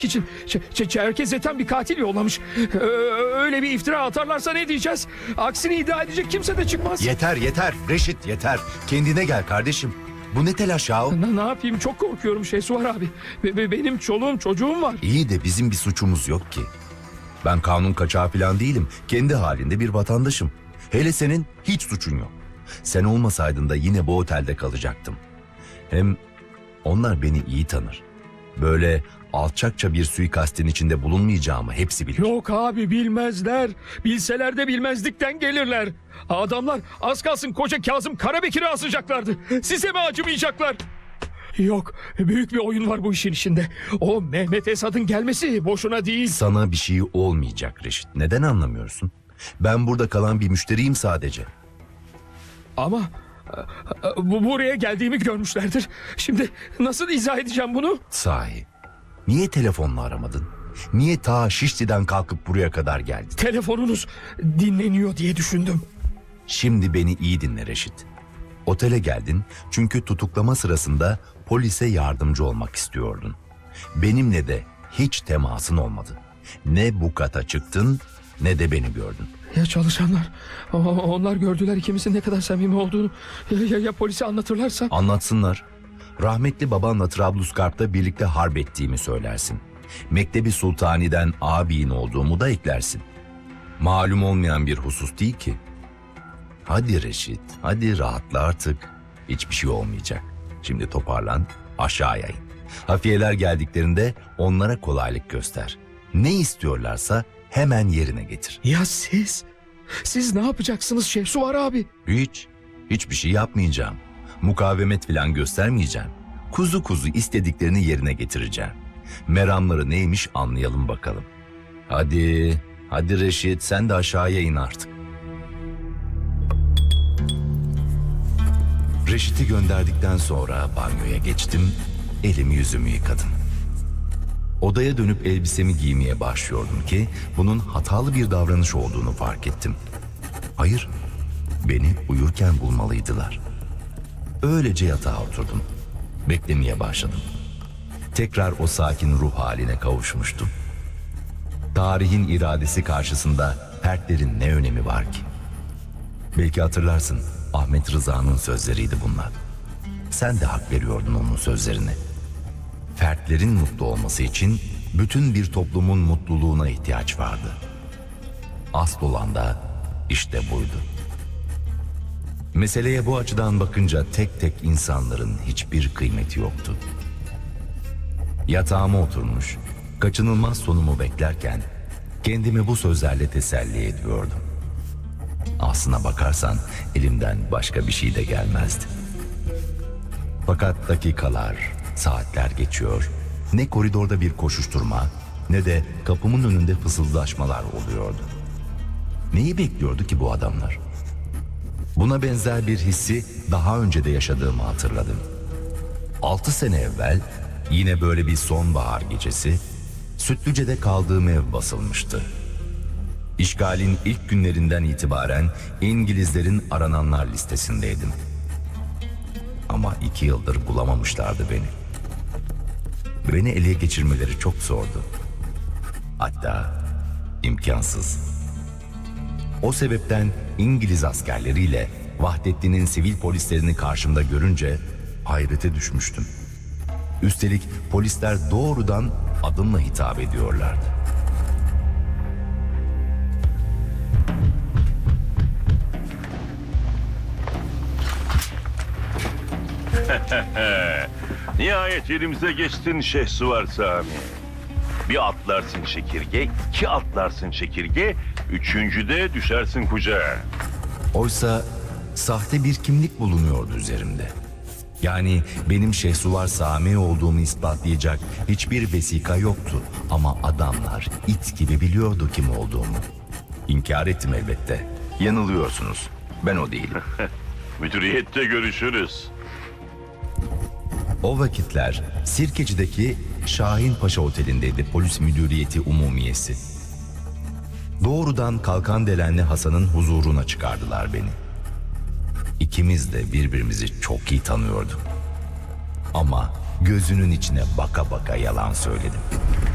için Çerkezeten bir katil yollamış. Öyle bir iftira atarlarsa ne diyeceğiz? Aksini iddia edecek kimse de çıkmaz. Yeter yeter Reşit yeter. Kendine gel kardeşim. Bu ne telaş yahu? Ne yapayım, çok korkuyorum Şehsuvar abi. Benim çoluğum çocuğum var. İyi de bizim bir suçumuz yok ki. Ben kanun kaçağı falan değilim. Kendi halinde bir vatandaşım. Hele senin hiç suçun yok. Sen olmasaydın da yine bu otelde kalacaktım. Hem onlar beni iyi tanır. Böyle alçakça bir suikastin içinde bulunmayacağımı hepsi bilir. Yok abi, bilmezler. Bilseler de bilmezlikten gelirler. Adamlar az kalsın koca Kazım Karabekir'i asacaklardı. Size mi acımayacaklar? Yok, büyük bir oyun var bu işin içinde. O Mehmet Esad'ın gelmesi boşuna değil. Sana bir şey olmayacak Reşit. Neden anlamıyorsun? Ben burada kalan bir müşteriyim sadece. Ama buraya geldiğimi görmüşlerdir. Şimdi nasıl izah edeceğim bunu? Sahi. Niye telefonla aramadın? Niye ta Şişli'den kalkıp buraya kadar geldin? Telefonunuz dinleniyor diye düşündüm. Şimdi beni iyi dinle Reşit. Otele geldin çünkü tutuklama sırasında polise yardımcı olmak istiyordun. Benimle de hiç temasın olmadı. Ne bu kata çıktın ne de beni gördün. Ya çalışanlar? Onlar gördüler ikimizin ne kadar samimi olduğunu. Ya polise anlatırlarsa? Anlatsınlar. Rahmetli babanla Trablusgarp'ta birlikte harp ettiğimi söylersin. Mektebi Sultani'den ağabeyin olduğumu da eklersin. Malum olmayan bir husus değil ki. Hadi Reşit, hadi rahatla artık. Hiçbir şey olmayacak. Şimdi toparlan, aşağıya in. Hafiyeler geldiklerinde onlara kolaylık göster. Ne istiyorlarsa hemen yerine getir. Ya siz? Siz ne yapacaksınız Şehsuvar abi? Hiçbir şey yapmayacağım. Mukavemet falan göstermeyeceğim. Kuzu kuzu istediklerini yerine getireceğim. Meramları neymiş anlayalım bakalım. Hadi Reşit, sen de aşağıya in artık. Reşit'i gönderdikten sonra banyoya geçtim, elimi yüzümü yıkadım. Odaya dönüp elbisemi giymeye başlıyordum ki bunun hatalı bir davranış olduğunu fark ettim. Hayır, beni uyurken bulmalıydılar. Öylece yatağa oturdum. Beklemeye başladım. Tekrar o sakin ruh haline kavuşmuştum. Tarihin iradesi karşısında fertlerin ne önemi var ki? Belki hatırlarsın, Ahmet Rıza'nın sözleriydi bunlar. Sen de hak veriyordun onun sözlerine. Fertlerin mutlu olması için bütün bir toplumun mutluluğuna ihtiyaç vardı. Asıl olan da işte buydu. Meseleye bu açıdan bakınca tek tek insanların hiçbir kıymeti yoktu. Yatağıma oturmuş, kaçınılmaz sonumu beklerken kendimi bu sözlerle teselli ediyordum. Aslına bakarsan elimden başka bir şey de gelmezdi. Fakat dakikalar, saatler geçiyor. Ne koridorda bir koşuşturma ne de kapımın önünde fısıldaşmalar oluyordu. Neyi bekliyordu ki bu adamlar? Buna benzer bir hissi daha önce de yaşadığımı hatırladım. 6 sene evvel yine böyle bir sonbahar gecesi Sütlüce'de kaldığım ev basılmıştı. İşgalin ilk günlerinden itibaren İngilizlerin arananlar listesindeydim. Ama 2 yıldır bulamamışlardı beni. Beni ele geçirmeleri çok zordu. Hatta imkansız. O sebepten İngiliz askerleriyle Vahdettin'in sivil polislerini karşımda görünce hayrete düşmüştüm. Üstelik polisler doğrudan adımla hitap ediyorlardı. Nihayet elimize geçtin Şehsuvar Sami. Bir atlarsın çekirge, 2 atlarsın çekirge, 3.'de düşersin kucağa. Oysa sahte bir kimlik bulunuyordu üzerimde. Yani benim Şehsuvar Sami olduğumu ispatlayacak hiçbir vesika yoktu. Ama adamlar it gibi biliyordu kim olduğumu. İnkar ettim elbette. Yanılıyorsunuz. Ben o değilim. Müdüriyette görüşürüz. O vakitler Sirkeci'deki Şahin Paşa Oteli'ndeydi polis müdüriyeti umumiyesi. Doğrudan Kalkandelenli Hasan'ın huzuruna çıkardılar beni. İkimiz de birbirimizi çok iyi tanıyorduk. Ama gözünün içine baka baka yalan söyledim.